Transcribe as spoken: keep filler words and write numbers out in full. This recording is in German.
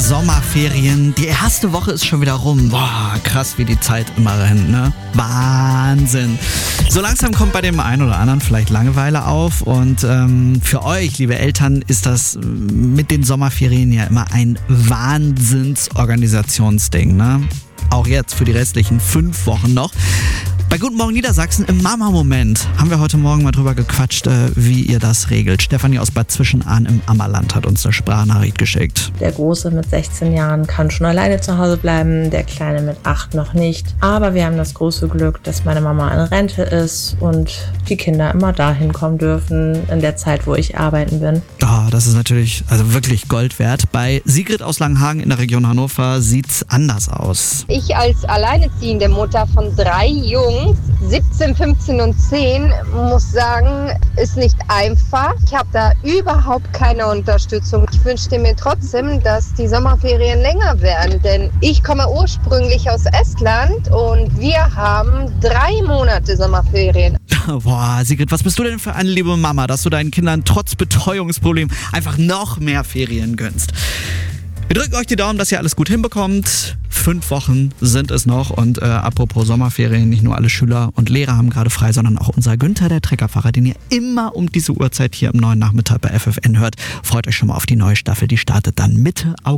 Sommerferien. Die erste Woche ist schon wieder rum. Boah, krass, wie die Zeit immer rennt, ne? Wahnsinn. So langsam kommt bei dem einen oder anderen vielleicht Langeweile auf. Und ähm, für euch, liebe Eltern, ist das mit den Sommerferien ja immer ein Wahnsinnsorganisationsding, ne? Auch jetzt für die restlichen fünf Wochen noch. Bei Guten Morgen Niedersachsen im Mama-Moment haben wir heute Morgen mal drüber gequatscht, wie ihr das regelt. Stefanie aus Bad Zwischenahn im Ammerland hat uns eine Sprachnachricht geschickt. Der Große mit sechzehn Jahren kann schon alleine zu Hause bleiben, der Kleine mit acht noch nicht. Aber wir haben das große Glück, dass meine Mama in Rente ist und die Kinder immer dahin kommen dürfen in der Zeit, wo ich arbeiten bin. Oh, das ist natürlich also wirklich Gold wert. Bei Sigrid aus Langenhagen in der Region Hannover sieht's anders aus. Ich als alleinerziehende Mutter von drei Jungs, siebzehn, fünfzehn und zehn, muss sagen, ist nicht einfach. Ich habe da überhaupt keine Unterstützung. Ich wünschte mir trotzdem, dass die Sommerferien länger werden, denn ich komme ursprünglich aus Estland und wir haben drei Monate Sommerferien. Boah, Sigrid, was bist du denn für eine liebe Mama, dass du deinen Kindern trotz Betreuungsproblem einfach noch mehr Ferien gönnst? Wir drücken euch die Daumen, dass ihr alles gut hinbekommt. Fünf Wochen sind es noch und äh, apropos Sommerferien, nicht nur alle Schüler und Lehrer haben gerade frei, sondern auch unser Günther, der Treckerfahrer, den ihr immer um diese Uhrzeit hier im neuen Nachmittag bei F F N hört. Freut euch schon mal auf die neue Staffel, die startet dann Mitte August.